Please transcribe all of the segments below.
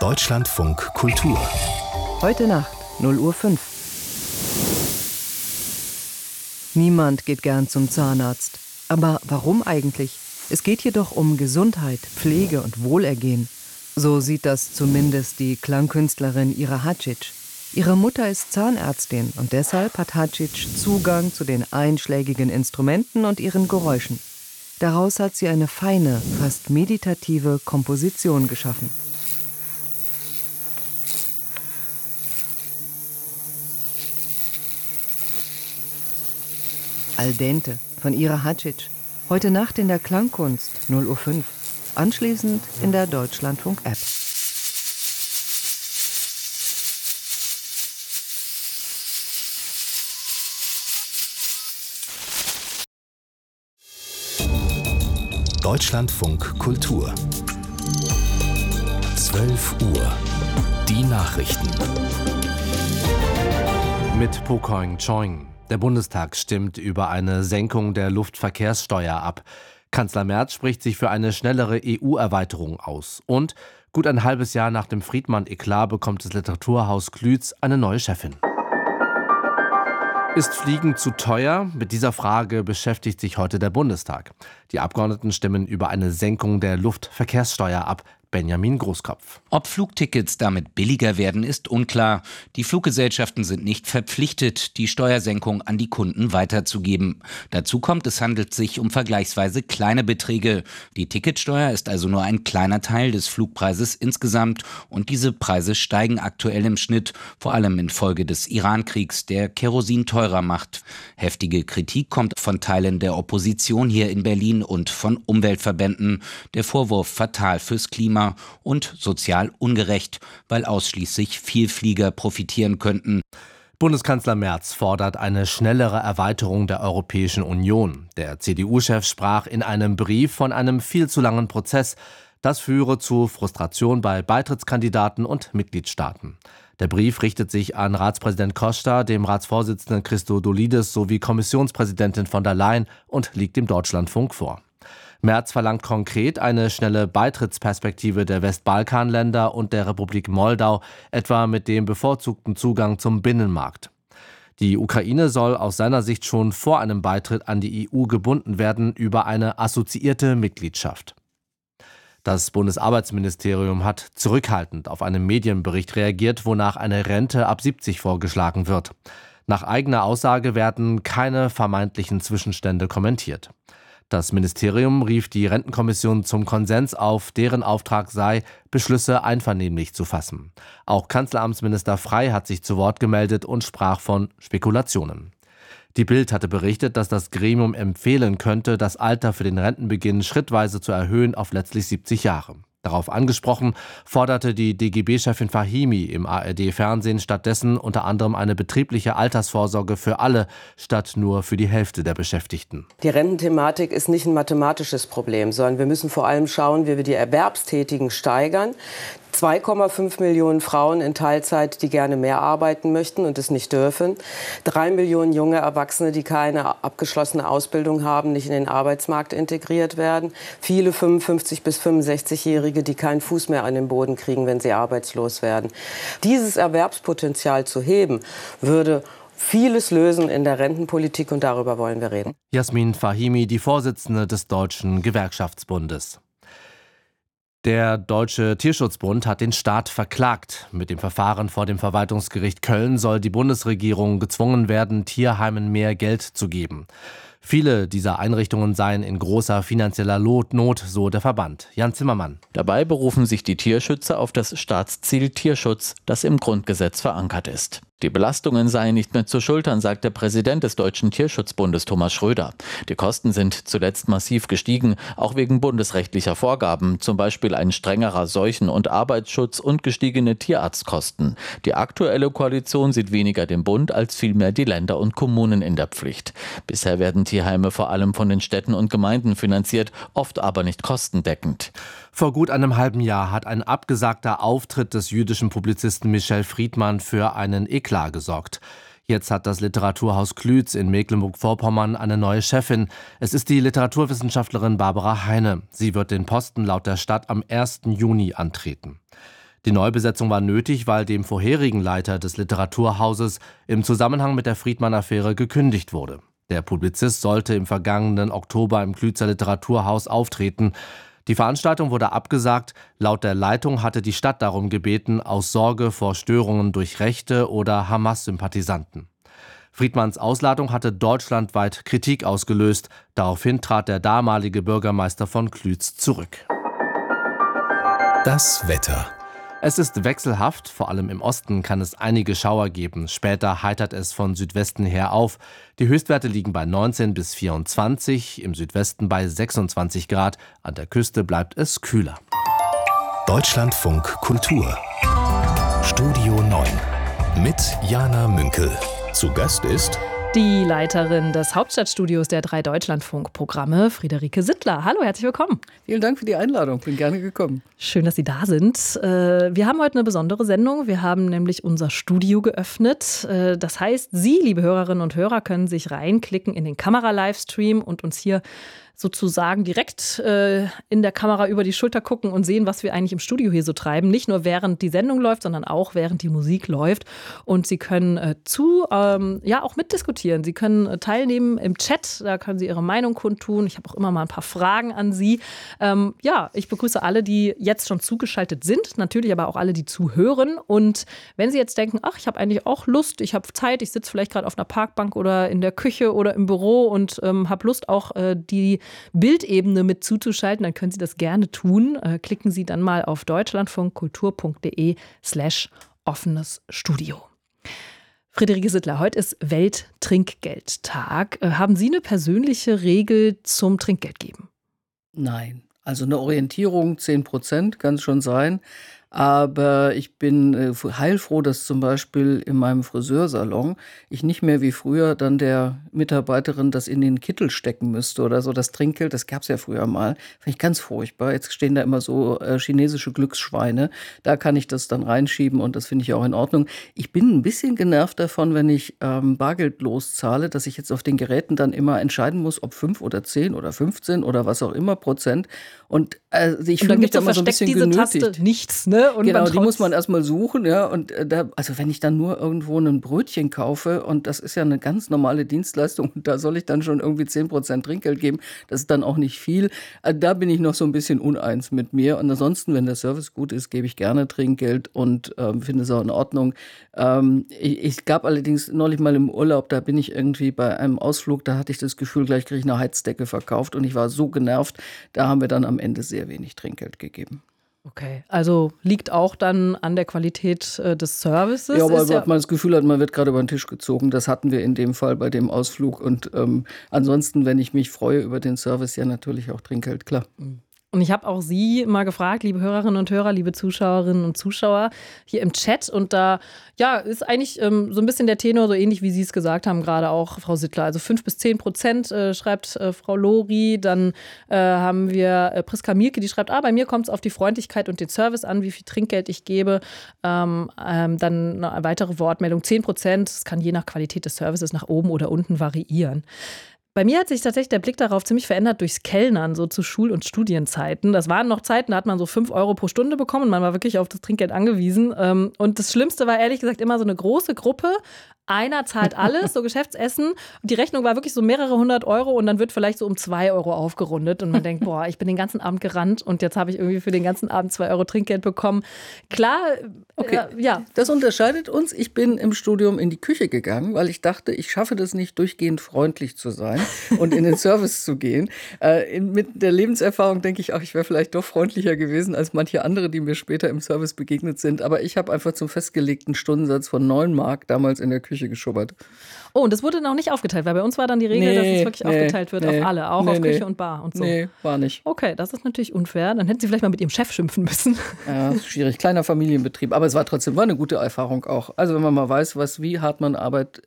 Deutschlandfunk Kultur. Heute Nacht, 0:05 Uhr. Niemand geht gern zum Zahnarzt. Aber warum eigentlich? Es geht hier doch um Gesundheit, Pflege und Wohlergehen. So sieht das zumindest die Klangkünstlerin Ira Hacic. Ihre Mutter ist Zahnärztin und deshalb hat Hacic Zugang zu den einschlägigen Instrumenten und ihren Geräuschen. Daraus hat sie eine feine, fast meditative Komposition geschaffen. Al dente von Ira Hacic. Heute Nacht in der Klangkunst, 0:05 Uhr. Anschließend in der Deutschlandfunk-App. Deutschlandfunk Kultur. 12 Uhr. Die Nachrichten. Mit Po Keung-Choing. Der Bundestag stimmt über eine Senkung der Luftverkehrssteuer ab. Kanzler Merz spricht sich für eine schnellere EU-Erweiterung aus. Und gut ein halbes Jahr nach dem Friedmann-Eklat bekommt das Literaturhaus Klütz eine neue Chefin. Ist Fliegen zu teuer? Mit dieser Frage beschäftigt sich heute der Bundestag. Die Abgeordneten stimmen über eine Senkung der Luftverkehrssteuer ab. Benjamin Großkopf. Ob Flugtickets damit billiger werden, ist unklar. Die Fluggesellschaften sind nicht verpflichtet, die Steuersenkung an die Kunden weiterzugeben. Dazu kommt, es handelt sich um vergleichsweise kleine Beträge. Die Ticketsteuer ist also nur ein kleiner Teil des Flugpreises insgesamt. Und diese Preise steigen aktuell im Schnitt, vor allem infolge des Iran-Kriegs, der Kerosin teurer macht. Heftige Kritik kommt von Teilen der Opposition hier in Berlin und von Umweltverbänden. Der Vorwurf fatal fürs Klima und sozial ungerecht, weil ausschließlich Vielflieger profitieren könnten. Bundeskanzler Merz fordert eine schnellere Erweiterung der Europäischen Union. Der CDU-Chef sprach in einem Brief von einem viel zu langen Prozess. Das führe zu Frustration bei Beitrittskandidaten und Mitgliedstaaten. Der Brief richtet sich an Ratspräsident Costa, dem Ratsvorsitzenden Christodoulidis sowie Kommissionspräsidentin von der Leyen und liegt dem Deutschlandfunk vor. Merz verlangt konkret eine schnelle Beitrittsperspektive der Westbalkanländer und der Republik Moldau, etwa mit dem bevorzugten Zugang zum Binnenmarkt. Die Ukraine soll aus seiner Sicht schon vor einem Beitritt an die EU gebunden werden über eine assoziierte Mitgliedschaft. Das Bundesarbeitsministerium hat zurückhaltend auf einen Medienbericht reagiert, wonach eine Rente ab 70 vorgeschlagen wird. Nach eigener Aussage werden keine vermeintlichen Zwischenstände kommentiert. Das Ministerium rief die Rentenkommission zum Konsens auf, deren Auftrag sei, Beschlüsse einvernehmlich zu fassen. Auch Kanzleramtsminister Frey hat sich zu Wort gemeldet und sprach von Spekulationen. Die Bild hatte berichtet, dass das Gremium empfehlen könnte, das Alter für den Rentenbeginn schrittweise zu erhöhen auf letztlich 70 Jahre. Darauf angesprochen, forderte die DGB-Chefin Fahimi im ARD-Fernsehen stattdessen unter anderem eine betriebliche Altersvorsorge für alle, statt nur für die Hälfte der Beschäftigten. Die Rententhematik ist nicht ein mathematisches Problem, sondern wir müssen vor allem schauen, wie wir die Erwerbstätigen steigern. 2,5 Millionen Frauen in Teilzeit, die gerne mehr arbeiten möchten und es nicht dürfen. 3 Millionen junge Erwachsene, die keine abgeschlossene Ausbildung haben, nicht in den Arbeitsmarkt integriert werden. Viele 55- bis 65-Jährige, die keinen Fuß mehr an den Boden kriegen, wenn sie arbeitslos werden. Dieses Erwerbspotenzial zu heben, würde vieles lösen in der Rentenpolitik und darüber wollen wir reden. Jasmin Fahimi, die Vorsitzende des Deutschen Gewerkschaftsbundes. Der Deutsche Tierschutzbund hat den Staat verklagt. Mit dem Verfahren vor dem Verwaltungsgericht Köln soll die Bundesregierung gezwungen werden, Tierheimen mehr Geld zu geben. Viele dieser Einrichtungen seien in großer finanzieller Not, so der Verband. Jan Zimmermann. Dabei berufen sich die Tierschützer auf das Staatsziel Tierschutz, das im Grundgesetz verankert ist. Die Belastungen seien nicht mehr zu schultern, sagt der Präsident des Deutschen Tierschutzbundes Thomas Schröder. Die Kosten sind zuletzt massiv gestiegen, auch wegen bundesrechtlicher Vorgaben, zum Beispiel ein strengerer Seuchen- und Arbeitsschutz und gestiegene Tierarztkosten. Die aktuelle Koalition sieht weniger den Bund als vielmehr die Länder und Kommunen in der Pflicht. Bisher werden Tierheime vor allem von den Städten und Gemeinden finanziert, oft aber nicht kostendeckend. Vor gut einem halben Jahr hat ein abgesagter Auftritt des jüdischen Publizisten Michel Friedmann für einen Eklat gesorgt. Jetzt hat das Literaturhaus Klütz in Mecklenburg-Vorpommern eine neue Chefin. Es ist die Literaturwissenschaftlerin Barbara Heine. Sie wird den Posten laut der Stadt am 1. Juni antreten. Die Neubesetzung war nötig, weil dem vorherigen Leiter des Literaturhauses im Zusammenhang mit der Friedmann-Affäre gekündigt wurde. Der Publizist sollte im vergangenen Oktober im Klützer Literaturhaus auftreten. Die Veranstaltung wurde abgesagt. Laut der Leitung hatte die Stadt darum gebeten, aus Sorge vor Störungen durch Rechte oder Hamas-Sympathisanten. Friedmanns Ausladung hatte deutschlandweit Kritik ausgelöst. Daraufhin trat der damalige Bürgermeister von Klütz zurück. Das Wetter. Es ist wechselhaft, vor allem im Osten kann es einige Schauer geben. Später heitert es von Südwesten her auf. Die Höchstwerte liegen bei 19 bis 24, im Südwesten bei 26 Grad. An der Küste bleibt es kühler. Deutschlandfunk Kultur. Studio 9 mit Jana Münkel. Zu Gast ist die Leiterin des Hauptstadtstudios der 3 Deutschlandfunk-Programme, Friederike Sittler. Hallo, herzlich willkommen. Vielen Dank für die Einladung, bin gerne gekommen. Schön, dass Sie da sind. Wir haben heute eine besondere Sendung. Wir haben nämlich unser Studio geöffnet. Das heißt, Sie, liebe Hörerinnen und Hörer, können sich reinklicken in den Kamera-Livestream und uns hier sozusagen direkt in der Kamera über die Schulter gucken und sehen, was wir eigentlich im Studio hier so treiben. Nicht nur während die Sendung läuft, sondern auch während die Musik läuft. Und Sie können auch mitdiskutieren. Sie können teilnehmen im Chat, da können Sie Ihre Meinung kundtun. Ich habe auch immer mal ein paar Fragen an Sie. Ich begrüße alle, die jetzt schon zugeschaltet sind, natürlich aber auch alle, die zuhören. Und wenn Sie jetzt denken, ach, ich habe eigentlich auch Lust, ich habe Zeit, ich sitze vielleicht gerade auf einer Parkbank oder in der Küche oder im Büro und habe Lust auch die Bildebene mit zuzuschalten, dann können Sie das gerne tun. Klicken Sie dann mal auf deutschlandfunkkultur.de/offenes Studio. Friederike Sittler, heute ist Welttrinkgeldtag. Haben Sie eine persönliche Regel zum Trinkgeldgeben? Nein, also eine Orientierung 10% kann es schon sein. Aber ich bin heilfroh, dass zum Beispiel in meinem Friseursalon ich nicht mehr wie früher dann der Mitarbeiterin das in den Kittel stecken müsste oder so. Das Trinkgeld, das gab es ja früher mal. Fand ich ganz furchtbar. Jetzt stehen da immer so chinesische Glücksschweine. Da kann ich das dann reinschieben und das finde ich auch in Ordnung. Ich bin ein bisschen genervt davon, wenn ich bargeldlos zahle, dass ich jetzt auf den Geräten dann immer entscheiden muss, ob 5 oder 10 oder 15 oder was auch immer Prozent. Und ich fühle mich da mal so ein bisschen genötigt. Taste nichts, ne? Und genau, die muss man erstmal suchen, ja. Und also wenn ich dann nur irgendwo ein Brötchen kaufe und das ist ja eine ganz normale Dienstleistung, da soll ich dann schon irgendwie 10% Trinkgeld geben, das ist dann auch nicht viel. Da bin ich noch so ein bisschen uneins mit mir. Und ansonsten, wenn der Service gut ist, gebe ich gerne Trinkgeld und finde es auch in Ordnung. Ich gab allerdings neulich mal im Urlaub, da bin ich irgendwie bei einem Ausflug, da hatte ich das Gefühl, gleich kriege ich eine Heizdecke verkauft und ich war so genervt, da haben wir dann am Ende sehr wenig Trinkgeld gegeben. Okay, also liegt auch dann an der Qualität des Services? Ja, aber man das Gefühl hat, man wird gerade über den Tisch gezogen. Das hatten wir in dem Fall bei dem Ausflug. Und ansonsten, wenn ich mich freue über den Service, ja natürlich auch Trinkgeld, klar. Und ich habe auch Sie mal gefragt, liebe Hörerinnen und Hörer, liebe Zuschauerinnen und Zuschauer, hier im Chat. Und da ist eigentlich so ein bisschen der Tenor, so ähnlich wie Sie es gesagt haben, gerade auch, Frau Sittler. Also 5-10% schreibt Frau Lori. Dann haben wir Priska Mielke, die schreibt, bei mir kommt es auf die Freundlichkeit und den Service an, wie viel Trinkgeld ich gebe. Dann eine weitere Wortmeldung, 10%. Das kann je nach Qualität des Services nach oben oder unten variieren. Bei mir hat sich tatsächlich der Blick darauf ziemlich verändert durchs Kellnern, so zu Schul- und Studienzeiten. Das waren noch Zeiten, da hat man so 5 Euro pro Stunde bekommen und man war wirklich auf das Trinkgeld angewiesen. Und das Schlimmste war ehrlich gesagt immer so eine große Gruppe. Einer zahlt alles, so Geschäftsessen. Und die Rechnung war wirklich so mehrere 100 Euro und dann wird vielleicht so um 2 Euro aufgerundet. Und man denkt, boah, ich bin den ganzen Abend gerannt und jetzt habe ich irgendwie für den ganzen Abend 2 Euro Trinkgeld bekommen. Klar, okay. Das unterscheidet uns. Ich bin im Studium in die Küche gegangen, weil ich dachte, ich schaffe das nicht, durchgehend freundlich zu sein und in den Service zu gehen. Mit der Lebenserfahrung denke ich auch, ich wäre vielleicht doch freundlicher gewesen als manche andere, die mir später im Service begegnet sind. Aber ich habe einfach zum festgelegten Stundensatz von 9 Mark damals in der Küche geschubbert. Oh, und das wurde noch nicht aufgeteilt, weil bei uns war dann die Regel, dass es wirklich aufgeteilt wird auf alle, auch auf Küche und Bar und so. Nee, war nicht. Okay, das ist natürlich unfair. Dann hätten Sie vielleicht mal mit Ihrem Chef schimpfen müssen. Ja, ist schwierig. Kleiner Familienbetrieb. Aber es war trotzdem eine gute Erfahrung auch. Also wenn man mal weiß, wie hart man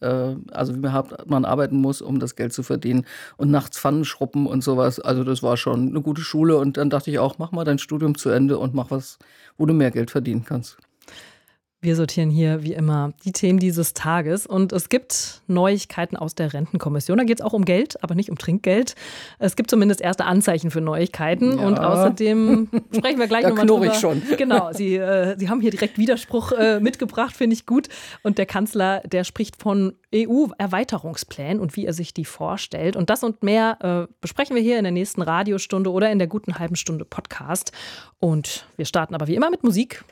arbeiten muss, um das Geld zu verdienen und nachts Pfannen schruppen und sowas. Also das war schon eine gute Schule. Und dann dachte ich auch, mach mal dein Studium zu Ende und mach was, wo du mehr Geld verdienen kannst. Wir sortieren hier wie immer die Themen dieses Tages und es gibt Neuigkeiten aus der Rentenkommission. Da geht es auch um Geld, aber nicht um Trinkgeld. Es gibt zumindest erste Anzeichen für Neuigkeiten und außerdem sprechen wir gleich nochmal drüber. Da knurre ich schon. Genau, Sie haben hier direkt Widerspruch mitgebracht, finde ich gut. Und der Kanzler, der spricht von EU-Erweiterungsplänen und wie er sich die vorstellt. Und das und mehr besprechen wir hier in der nächsten Radiostunde oder in der guten halben Stunde Podcast. Und wir starten aber wie immer mit Musik.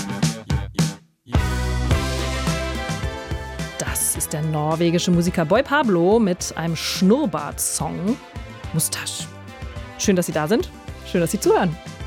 Das ist der norwegische Musiker Boy Pablo mit einem Schnurrbart-Song Mustache. Schön, dass Sie da sind. Schön, dass Sie zuhören.